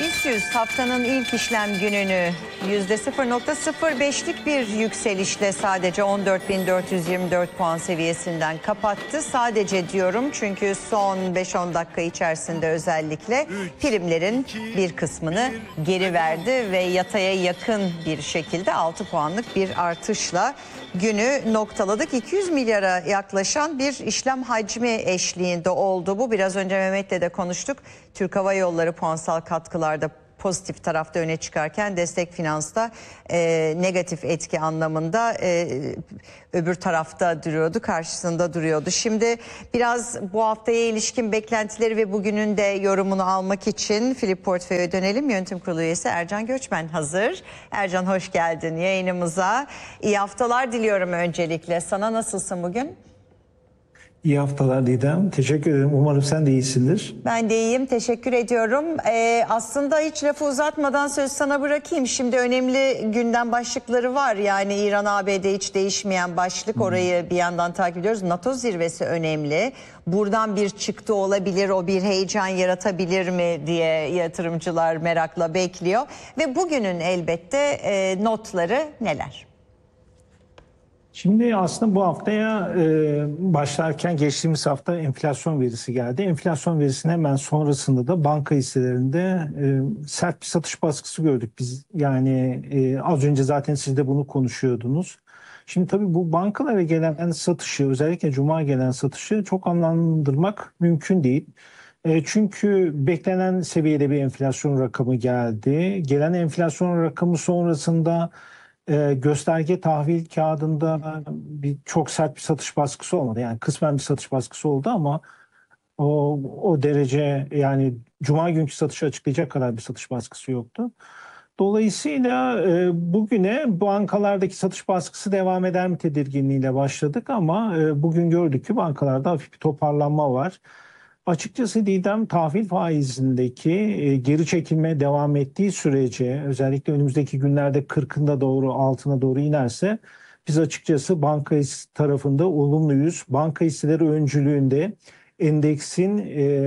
BIST 100 haftanın ilk işlem gününü %0,05'lik bir yükselişle sadece 14.424 puan seviyesinden kapattı. Sadece diyorum çünkü son 5-10 dakika içerisinde özellikle primlerin bir kısmını geri verdi ve yataya yakın bir şekilde 6 puanlık bir artışla günü noktaladık. 200 milyara yaklaşan bir işlem hacmi eşliğinde oldu bu. Biraz önce Mehmet'le de konuştuk. Türk Hava Yolları puansal katkılarda pozitif tarafta öne çıkarken Destek Finans'ta negatif etki anlamında öbür tarafta duruyordu, karşısında duruyordu. Şimdi biraz bu haftaya ilişkin beklentileri ve bugünün de yorumunu almak için Philip Portföy'e dönelim. Yönetim Kurulu üyesi Ercan Göçmen hazır. Ercan hoş geldin yayınımıza. İyi haftalar diliyorum öncelikle. Sana nasılsın bugün? İyi haftalar Didem. Teşekkür ederim. Umarım sen de iyisindir. Ben de iyiyim. Teşekkür ediyorum. Aslında hiç lafı uzatmadan söz sana bırakayım. Şimdi önemli gündem başlıkları var. Yani İran-ABD hiç değişmeyen başlık. Orayı bir yandan takip ediyoruz. NATO zirvesi önemli. Buradan bir çıktı olabilir, o bir heyecan yaratabilir mi diye yatırımcılar merakla bekliyor. Ve bugünün elbette notları neler? Şimdi aslında bu haftaya başlarken geçtiğimiz hafta enflasyon verisi geldi. Enflasyon verisinin hemen sonrasında da banka hisselerinde sert bir satış baskısı gördük biz. Yani az önce zaten siz de bunu konuşuyordunuz. Şimdi tabii bu bankalara gelen satışı, özellikle Cuma gelen satışı çok anlamlandırmak mümkün değil. Çünkü beklenen seviyede bir enflasyon rakamı geldi. Gelen enflasyon rakamı sonrasında gösterge tahvil kağıdında çok sert bir satış baskısı olmadı. Yani kısmen bir satış baskısı oldu ama o derece, yani Cuma günkü satışı açıklayacak kadar bir satış baskısı yoktu. Dolayısıyla bugüne bankalardaki satış baskısı devam eder mi tedirginliğiyle başladık ama bugün gördük ki bankalarda hafif bir toparlanma var. Açıkçası Didem, tahvil faizindeki geri çekilmeye devam ettiği sürece, özellikle önümüzdeki günlerde 40'ında doğru, altına doğru inerse biz açıkçası banka tarafında olumluyuz. Banka hisseleri öncülüğünde endeksin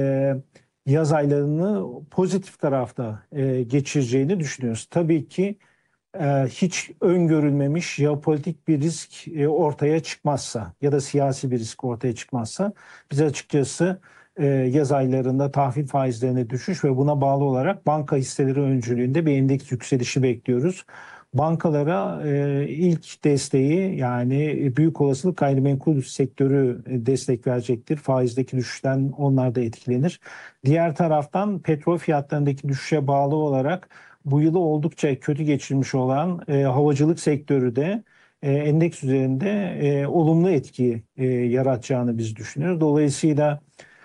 yaz aylarını pozitif tarafta geçireceğini düşünüyoruz. Tabii ki hiç öngörülmemiş jeopolitik bir risk ortaya çıkmazsa ya da siyasi bir risk ortaya çıkmazsa biz açıkçası yaz aylarında tahvil faizlerine düşüş ve buna bağlı olarak banka hisseleri öncülüğünde bir endeks yükselişi bekliyoruz. Bankalara ilk desteği, yani büyük olasılık gayrimenkul sektörü destek verecektir. Faizdeki düşüşten onlar da etkilenir. Diğer taraftan petrol fiyatlarındaki düşüşe bağlı olarak bu yılı oldukça kötü geçirmiş olan havacılık sektörü de endeks üzerinde olumlu etki yaratacağını biz düşünüyoruz. Dolayısıyla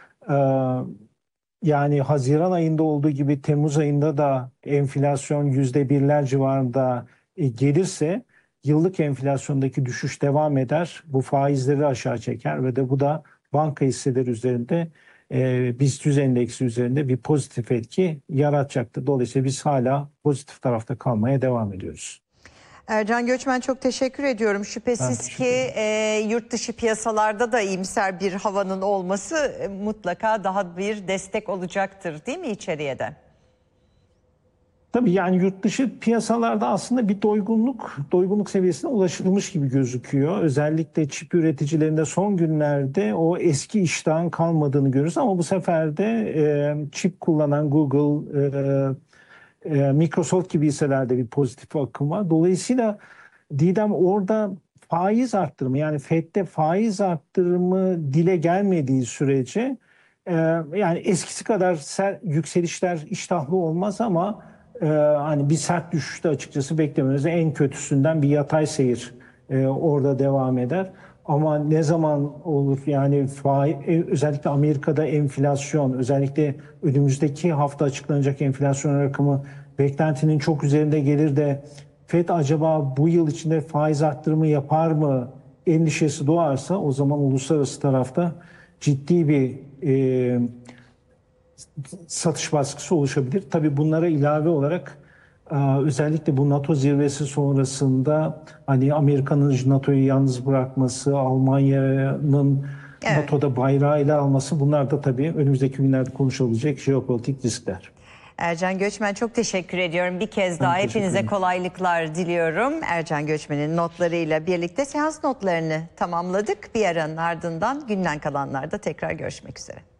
yani Haziran ayında olduğu gibi Temmuz ayında da enflasyon %1'ler civarında gelirse yıllık enflasyondaki düşüş devam eder. Bu faizleri aşağı çeker ve de bu da banka hisseleri üzerinde BIST 100 endeksi üzerinde bir pozitif etki yaratacaktır. Dolayısıyla biz hala pozitif tarafta kalmaya devam ediyoruz. Ercan Göçmen çok teşekkür ediyorum. Şüphesiz teşekkür ki yurt dışı piyasalarda da iyimser bir havanın olması mutlaka daha bir destek olacaktır değil mi içeriye de? Tabii yani yurt dışı piyasalarda aslında bir doygunluk seviyesine ulaşılmış gibi gözüküyor. Özellikle çip üreticilerinde son günlerde o eski iştahın kalmadığını görürüz ama bu sefer de çip kullanan Google, Microsoft gibi hisselerde bir pozitif akım var. Dolayısıyla Didem, orada faiz arttırımı, yani FED'de faiz arttırımı dile gelmediği sürece yani eskisi kadar yükselişler iştahlı olmaz ama hani bir sert düşüşte açıkçası beklemiyoruz. En kötüsünden bir yatay seyir orada devam eder. Ama ne zaman olur, yani özellikle Amerika'da enflasyon, özellikle önümüzdeki hafta açıklanacak enflasyon rakamı beklentinin çok üzerinde gelir de FED acaba bu yıl içinde faiz arttırımı yapar mı endişesi doğarsa, o zaman uluslararası tarafta ciddi bir satış baskısı oluşabilir. Tabii bunlara ilave olarak özellikle bu NATO zirvesi sonrasında hani Amerika'nın NATO'yu yalnız bırakması, Almanya'nın NATO'da bayrağıyla alması, bunlar da tabii önümüzdeki günlerde konuşulabilecek jeopolitik riskler. Ercan Göçmen, çok teşekkür ediyorum. Bir kez daha hepinize kolaylıklar diliyorum. Ercan Göçmen'in notlarıyla birlikte seans notlarını tamamladık. Bir aranın ardından günden kalanlarda tekrar görüşmek üzere.